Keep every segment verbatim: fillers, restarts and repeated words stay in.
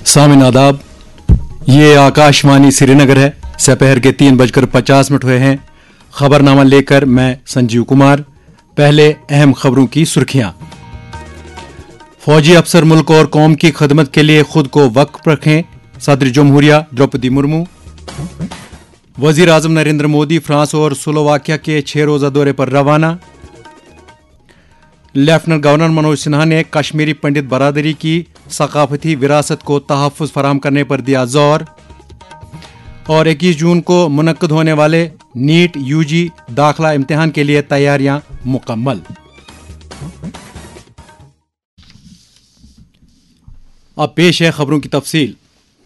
सामिन आदाब, ये आकाशवाणी श्रीनगर है। दोपहर के तीन बजकर पचास मिनट हुए हैं। खबरनामा लेकर मैं संजीव कुमार। पहले अहम खबरों की सुर्खियां। फौजी अफसर मुल्क और कौम की खदमत के लिए खुद को वक्फ रखें, सदर जमहूरिया द्रौपदी मुर्मू। वजीर आजम नरेंद्र मोदी फ्रांस और स्लोवाकिया के छह रोजा दौरे पर रवाना। लेफ्टिनेंट गवर्नर मनोज सिन्हा ने कश्मीरी पंडित बरादरी की सकाफती विरासत को तहफ़्फ़ुज़ फराहम करने पर दिया जोर। और इक्कीस जून को मुनक्कद होने वाले नीट यूजी दाखिला इम्तिहान के लिए तैयारियां मुकम्मल। अब पेश है खबरों की तफसील।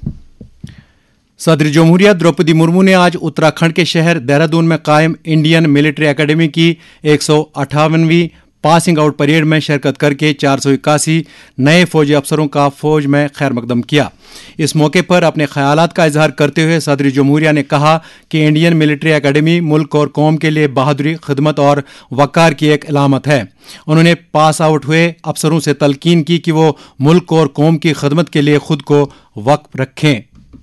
सदर जमहूरिया द्रौपदी मुर्मू ने आज उत्तराखंड के शहर देहरादून में कायम इंडियन मिलिट्री एकेडमी की एक सौ अट्ठावनवीं पासिंग आउट परेड में शिरकत करके चार सौ इक्यासी नए फौजी अफसरों का फौज में खैर मकदम किया। इस मौके पर अपने ख्यालात का इजहार करते हुए सदर जमहूरिया ने कहा कि इंडियन मिलिट्री एकेडमी मुल्क और कौम के लिए बहादुरी, खिदमत और वक़ार की एक अलामत है। उन्होंने पास आउट हुए अफसरों से तलकीन की कि वो मुल्क और कौम की खिदमत के लिए खुद को वक्फ रखें।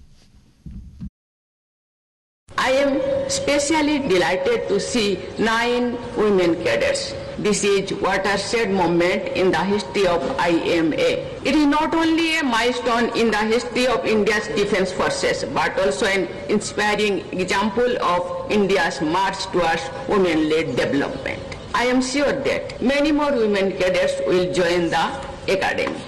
I am especially delighted to see nine women cadets. This is watershed moment in the history of I M A. It is not only a milestone in the history of India's defense forces, but also an inspiring example of India's march towards women-led development. I am sure that many more women cadets will join the academy.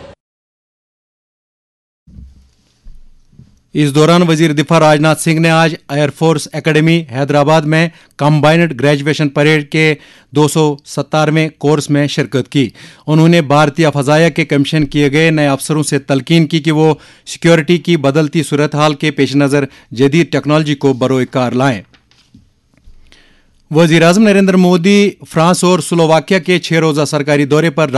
इस दौरान वजीर दिफा राजनाथ सिंह ने आज air force academy Hyderabad में combined graduation parade के दो सौ सत्तारवें कोर्स में शिरकत की। उन्होंने भारतीय फजाया के कमीशन किए गए नए अफसरों से तलकीन की कि वो सिक्योरिटी की बदलती सूरत हाल के पेश नज़र जदीद टेक्नोलॉजी को बरोए कार लाएं। वजीर आजम नरेंद्र मोदी फ्रांस और स्लोवाकिया के छह रोजा सरकारी दौरे पर